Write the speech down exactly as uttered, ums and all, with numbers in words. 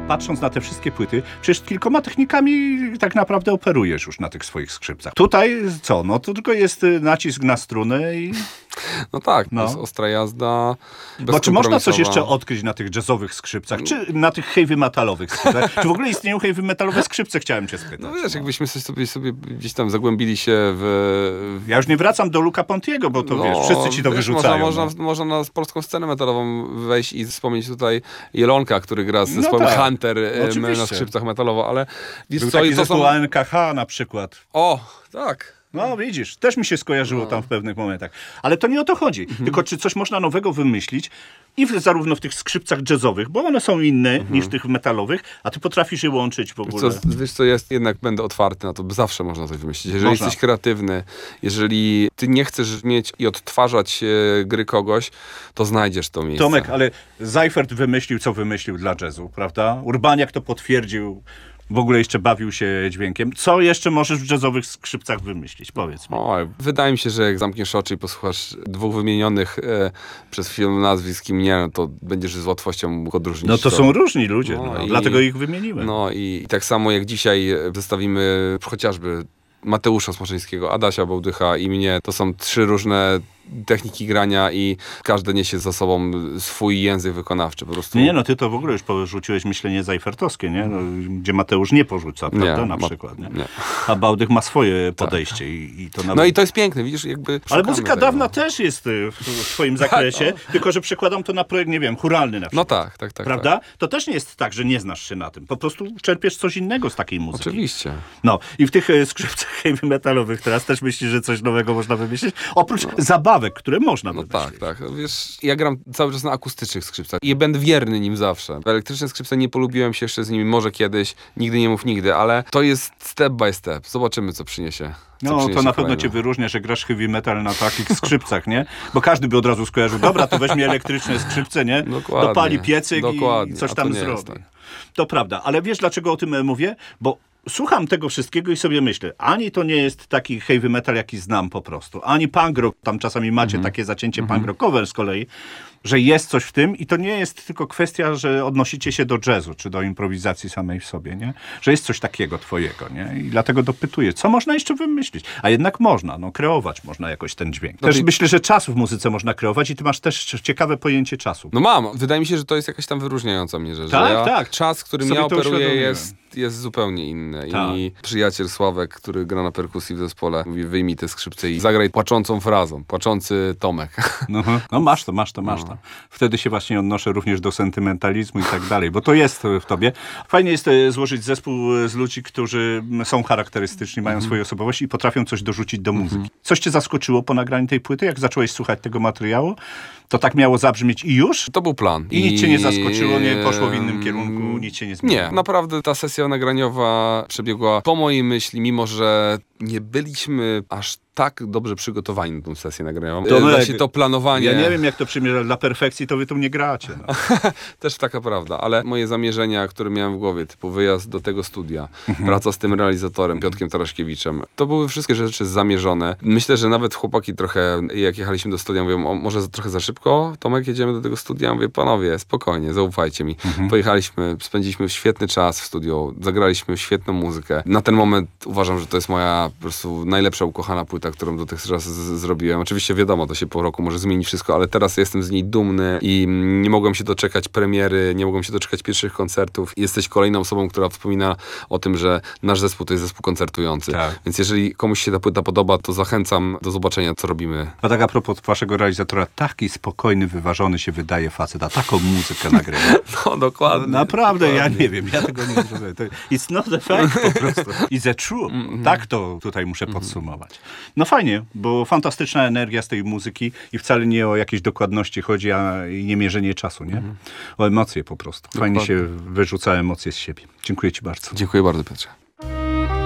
patrząc na te wszystkie płyty, przecież kilkoma technikami tak naprawdę operujesz już na tych swoich skrzypcach. Tutaj co? No to tylko jest nacisk na strunę i... No tak, no. To jest ostra jazda. Bo czy można coś jeszcze odkryć na tych jazzowych skrzypcach, czy na tych heavy metalowych skrzypcach? Czy w ogóle istnieją heavy metalowe skrzypce, chciałem cię spytać. No wiesz, no. jakbyśmy sobie, sobie gdzieś tam zagłębili się w... Ja już nie wracam do Luca Pontiego, bo to no, wiesz, wszyscy ci to wiesz, wyrzucają. Można, no. można, można na polską scenę metalową wejść i wspomnieć tutaj Jelonka, który gra z no zespołem tak. Hunter no, na skrzypcach metalowo, ale wiesz Był co... taki i to zespół są... A N K H na przykład. O, tak. No widzisz, też mi się skojarzyło no. tam w pewnych momentach. Ale to nie o to chodzi. Mhm. Tylko czy coś można nowego wymyślić i w, zarówno w tych skrzypcach jazzowych, bo one są inne mhm. niż tych metalowych, a ty potrafisz je łączyć w ogóle. Co, wiesz co, jest, jednak będę otwarty na to, zawsze można coś wymyślić. Jeżeli można. jesteś kreatywny, jeżeli ty nie chcesz mieć i odtwarzać e, gry kogoś, to znajdziesz to miejsce. Tomek, ale Seifert wymyślił, co wymyślił dla jazzu, prawda? Urbaniak to potwierdził. W ogóle jeszcze bawił się dźwiękiem. Co jeszcze możesz w jazzowych skrzypcach wymyślić? Powiedz mi. O, wydaje mi się, że jak zamkniesz oczy i posłuchasz dwóch wymienionych e, przez film nazwisk i mnie, no to będziesz z łatwością mógł odróżnić. No to, to są różni ludzie, no, no, i, dlatego ich wymieniłem. No i, i tak samo jak dzisiaj zestawimy chociażby Mateusza Smoczyńskiego, Adasia Bałdycha i mnie, to są trzy różne techniki grania i każde niesie za sobą swój język wykonawczy. Po prostu... Nie, no ty to w ogóle już porzuciłeś myślenie zajfertowskie, nie? No, gdzie Mateusz nie porzuca, prawda? Nie, na ma... przykład. Nie? Nie. A Bałdych ma swoje podejście. Tak. I, i to nawet... No i to jest piękne, widzisz, jakby... Ale muzyka tego. dawna też jest w, w twoim zakresie, no. Tylko że przekładam to na projekt, nie wiem, chóralny na przykład. No tak, tak, tak. Prawda? Tak. To też nie jest tak, że nie znasz się na tym. Po prostu czerpiesz coś innego z takiej muzyki. Oczywiście. No i w tych e, skrzypcach heavy metalowych teraz też myślisz, że coś nowego można wymyślić? Oprócz no. zabawek, które można No wymyślić. tak, tak. Wiesz, ja gram cały czas na akustycznych skrzypcach i będę wierny nim zawsze. W elektryczne skrzypce nie polubiłem się jeszcze z nimi, może kiedyś, nigdy nie mów nigdy, ale to jest step by step. Zobaczymy, co przyniesie. Co No, przyniesie to na kolejne. pewno cię wyróżnia, że grasz heavy metal na takich skrzypcach, nie? Bo każdy by od razu skojarzył, dobra, to weźmie elektryczne skrzypce, nie? Dokładnie. Dopali piecyk Dokładnie. i coś A to tam nie zrobi. jest tak. To prawda, ale wiesz, dlaczego o tym mówię? Bo słucham tego wszystkiego i sobie myślę, ani to nie jest taki heavy metal, jaki znam po prostu, ani punk rock, tam czasami macie mm-hmm. takie zacięcie mm-hmm. punk rockowe z kolei, że jest coś w tym i to nie jest tylko kwestia, że odnosicie się do jazzu, czy do improwizacji samej w sobie, nie? Że jest coś takiego twojego, nie? I dlatego dopytuję, co można jeszcze wymyślić? A jednak można, no kreować można jakoś ten dźwięk. Też no ty... myślę, że czas w muzyce można kreować i ty masz też ciekawe pojęcie czasu. No mam. Wydaje mi się, że to jest jakaś tam wyróżniająca mnie rzecz. Tak, że ja, tak. Czas, którym ja operuję jest, jest zupełnie inny. Tak. I przyjaciel Sławek, który gra na perkusji w zespole, mówi, wyjmij te skrzypce i zagraj płaczącą frazą. Płaczący Tomek. No, no masz to, masz to, masz to. Wtedy się właśnie odnoszę również do sentymentalizmu i tak dalej, bo to jest w tobie. Fajnie jest złożyć zespół z ludzi, którzy są charakterystyczni, mają swoje osobowości i potrafią coś dorzucić do muzyki. Coś cię zaskoczyło po nagraniu tej płyty? Jak zacząłeś słuchać tego materiału? To tak miało zabrzmieć i już? To był plan. I, I nic cię nie zaskoczyło, nie poszło w innym kierunku, nic cię nie zmieniło? Nie, naprawdę ta sesja nagraniowa przebiegła po mojej myśli, mimo że nie byliśmy aż tak dobrze przygotowani na tę sesję nagraniową. To Właśnie to planowanie... Ja nie wiem, jak to przymierza. Dla perfekcji to wy tu nie gracie. No. Też taka prawda, ale moje zamierzenia, które miałem w głowie, typu wyjazd do tego studia, mhm. praca z tym realizatorem, Piotrkiem Taraszkiewiczem, to były wszystkie rzeczy zamierzone. Myślę, że nawet chłopaki trochę, jak jechaliśmy do studia, mówią, o, może za, trochę za szybko, Tomek, jedziemy do tego studia? Mówię, panowie, spokojnie, zaufajcie mi. Mhm. Pojechaliśmy, spędziliśmy świetny czas w studiu, zagraliśmy świetną muzykę. Na ten moment uważam, że to jest moja po prostu najlepsza ukochana płyta, którą dotychczas z- zrobiłem. Oczywiście wiadomo, to się po roku może zmienić wszystko, ale teraz jestem z niej dumny i nie mogłem się doczekać premiery, nie mogłem się doczekać pierwszych koncertów. Jesteś kolejną osobą, która wspomina o tym, że nasz zespół to jest zespół koncertujący. Tak. Więc jeżeli komuś się ta płyta podoba, to zachęcam do zobaczenia, co robimy. A tak a propos waszego realizatora, taki spokojny, wyważony się wydaje facet, a taką muzykę nagrywa. No dokładnie. No, naprawdę, dokładnie. ja nie wiem, ja tego nie zrobię. To it's not a fact po prostu. It's a true. Mm-hmm. Tak to tutaj muszę mm-hmm. podsumować. No fajnie, bo fantastyczna energia z tej muzyki i wcale nie o jakieś dokładności chodzi, a i nie mierzenie czasu, nie? Mm-hmm. O emocje po prostu. Fajnie dokładnie. Się wyrzuca emocje z siebie. Dziękuję ci bardzo. Dziękuję bardzo, Piotrze.